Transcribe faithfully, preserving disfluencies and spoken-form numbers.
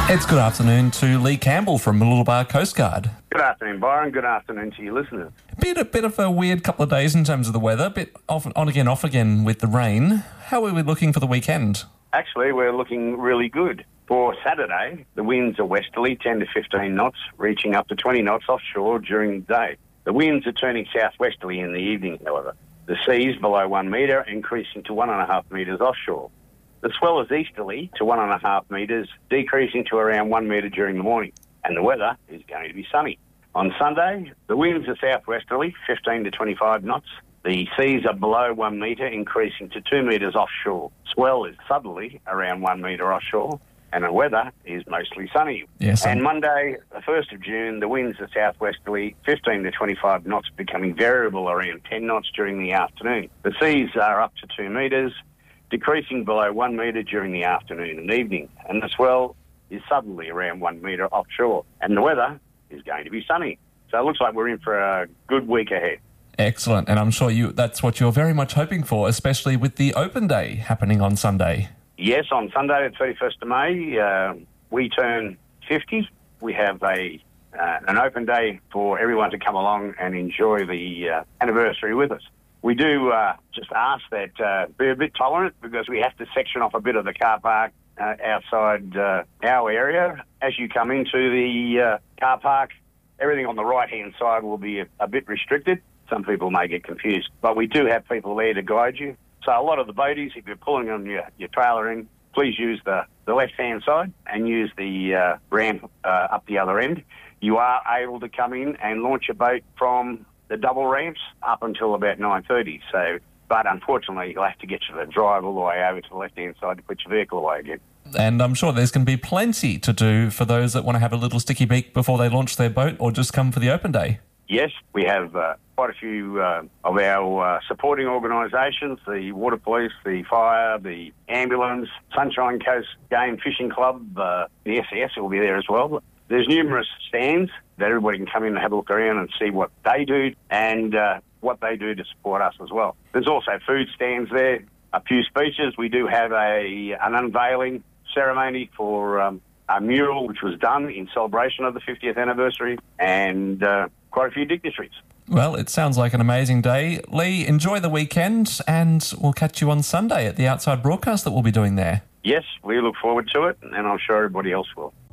It's good afternoon to Lee Campbell from Mooloolaba Coast Guard. Good afternoon, Byron. Good afternoon to your listeners. Bit a bit of a weird couple of days in terms of the weather, bit off, on again, off again with the rain. How are we looking for the weekend? Actually, we're looking really good. For Saturday, the winds are westerly, ten to fifteen knots, reaching up to twenty knots offshore during the day. The winds are turning southwesterly in the evening, however. The seas below one metre, increasing to one and a half metres offshore. The swell is easterly to one and a half metres, decreasing to around one metre during the morning. And the weather is going to be sunny. On Sunday, the winds are southwesterly, fifteen to twenty-five knots. The seas are below one metre, increasing to two metres offshore. Swell is southerly, around one metre offshore. And the weather is mostly sunny. Yes. And Monday, the first of June, the winds are southwesterly, fifteen to twenty-five knots, becoming variable around ten knots during the afternoon. The seas are up to two metres, decreasing below one metre during the afternoon and evening. And the swell is southerly around one metre offshore. And the weather is going to be sunny. So it looks like we're in for a good week ahead. Excellent. And I'm sure you that's what you're very much hoping for, especially with the open day happening on Sunday. Yes, on Sunday, the thirty-first of May, uh, we turn fifty. We have a uh, an open day for everyone to come along and enjoy the uh, anniversary with us. We do uh, just ask that uh, be a bit tolerant because we have to section off a bit of the car park uh, outside uh, our area. As you come into the uh, car park, everything on the right-hand side will be a, a bit restricted. Some people may get confused, but we do have people there to guide you. So a lot of the boaties, if you're pulling on your, your trailer in, please use the, the left-hand side and use the uh, ramp uh, up the other end. You are able to come in and launch a boat from the double ramps up until about nine thirty. So, but unfortunately, you'll have to get you to drive all the way over to the left-hand side to put your vehicle away again. And I'm sure there's going to be plenty to do for those that want to have a little sticky beak before they launch their boat or just come for the open day. Yes, we have uh, quite a few uh, of our uh, supporting organisations, the Water Police, the Fire, the Ambulance, Sunshine Coast Game Fishing Club, uh, the S A S will be there as well. There's numerous stands that everybody can come in and have a look around and see what they do and uh, what they do to support us as well. There's also food stands there, a few speeches. We do have a an unveiling ceremony for um, a mural which was done in celebration of the fiftieth anniversary and uh, quite a few dignitaries. Well, it sounds like an amazing day. Lee, enjoy the weekend and we'll catch you on Sunday at the outside broadcast that we'll be doing there. Yes, we look forward to it and I'm sure everybody else will.